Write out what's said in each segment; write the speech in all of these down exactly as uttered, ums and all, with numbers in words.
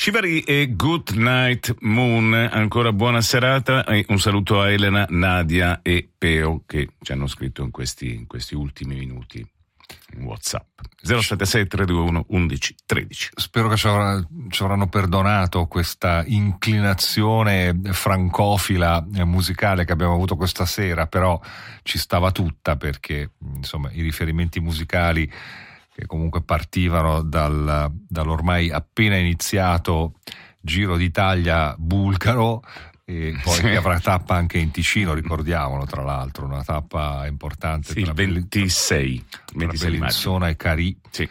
Shivari e Good Night Moon, ancora buona serata e un saluto a Elena, Nadia e Peo che ci hanno scritto in questi, in questi ultimi minuti in WhatsApp. zero sette sei tre due uno undici tredici. Spero che ci, avrà, ci avranno perdonato questa inclinazione francofila musicale che abbiamo avuto questa sera, però ci stava tutta, perché insomma i riferimenti musicali che comunque partivano dal, dall'ormai appena iniziato Giro d'Italia bulgaro, e poi sì, che avrà tappa anche in Ticino, ricordiamolo, tra l'altro una tappa importante, sì, per il ventisei, tra Bellinzona e Carì, sì.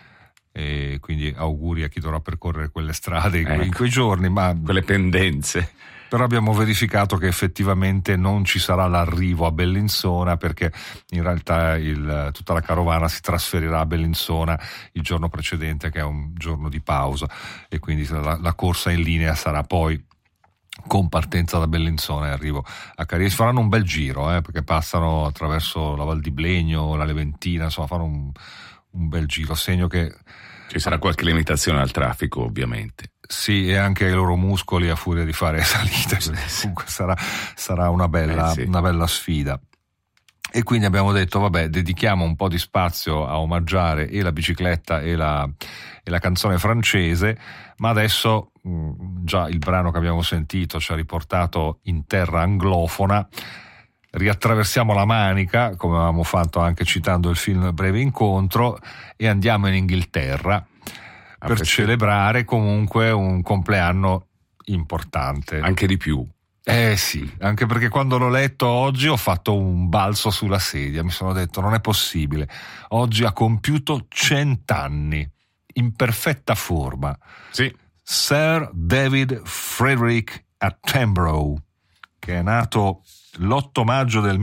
E quindi auguri a chi dovrà percorrere quelle strade ecco, in quei giorni, ma quelle pendenze. Però abbiamo verificato che effettivamente non ci sarà l'arrivo a Bellinzona, perché in realtà il, tutta la carovana si trasferirà a Bellinzona il giorno precedente, che è un giorno di pausa, e quindi la, la corsa in linea sarà poi con partenza da Bellinzona e arrivo a Carì. Faranno un bel giro, eh, perché passano attraverso la Val di Blegno, la Leventina, insomma fanno un, un bel giro, segno che ci sarà qualche limitazione al traffico, ovviamente. Sì, e anche ai loro muscoli a furia di fare salite, comunque sarà, sarà una bella, eh sì. una bella sfida. E quindi abbiamo detto, vabbè, dedichiamo un po' di spazio a omaggiare e la bicicletta e la, e la canzone francese, ma adesso mh, già il brano che abbiamo sentito ci ha riportato in terra anglofona. Riattraversiamo la Manica, come avevamo fatto anche citando il film Breve Incontro, e andiamo in Inghilterra per perché... celebrare comunque un compleanno importante. Anche di più. Eh sì, anche perché quando l'ho letto oggi ho fatto un balzo sulla sedia, mi sono detto non è possibile, oggi ha compiuto cent'anni, in perfetta forma. Sì. Sir David Frederick Attenborough, che è nato l'otto maggio del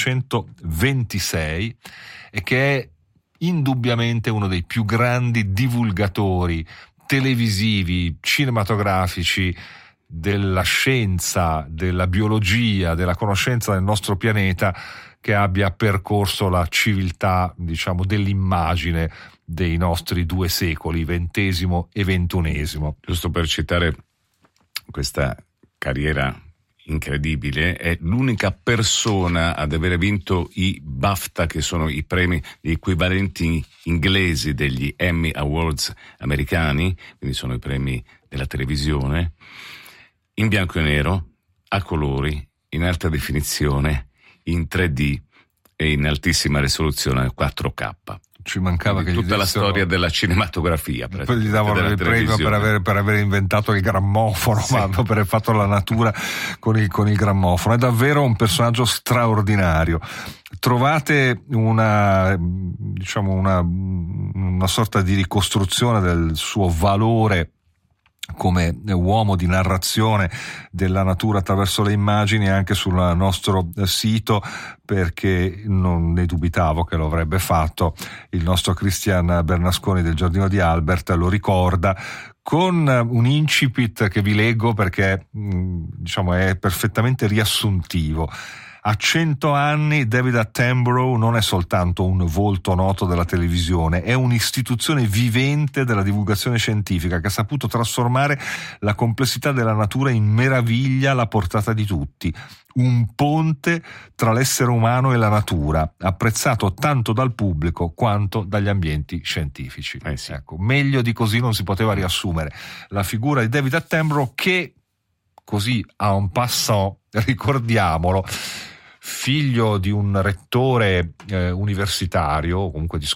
millenovecentoventisei e che è indubbiamente uno dei più grandi divulgatori televisivi, cinematografici, della scienza, della biologia, della conoscenza del nostro pianeta, che abbia percorso la civiltà, diciamo, dell'immagine dei nostri due secoli, ventesimo e ventunesimo. Giusto per citare questa carriera incredibile, è l'unica persona ad aver vinto i BAFTA, che sono i premi, gli equivalenti inglesi degli Emmy Awards americani, quindi sono i premi della televisione, in bianco e nero, a colori, in alta definizione, in tre D e in altissima risoluzione quattro K. Ci mancava quindi che tutta gli la dessero... storia della cinematografia. Poi gli davano il premio per aver, per aver inventato il grammofono, sì, ma per aver fatto la natura con il, con il grammofono. È davvero un personaggio straordinario. Trovate una, diciamo una, una sorta di ricostruzione del suo valore come uomo di narrazione della natura attraverso le immagini anche sul nostro sito, perché non ne dubitavo che lo avrebbe fatto. Il nostro Christian Bernasconi del Giardino di Albert lo ricorda con un incipit che vi leggo perché diciamo è perfettamente riassuntivo. A cento anni David Attenborough non è soltanto un volto noto della televisione, è un'istituzione vivente della divulgazione scientifica che ha saputo trasformare la complessità della natura in meraviglia alla portata di tutti. Un ponte tra l'essere umano e la natura, apprezzato tanto dal pubblico quanto dagli ambienti scientifici. Eh sì. Ecco, meglio di così non si poteva riassumere la figura di David Attenborough, che, così a un passant, ricordiamolo, figlio di un rettore eh, universitario, comunque di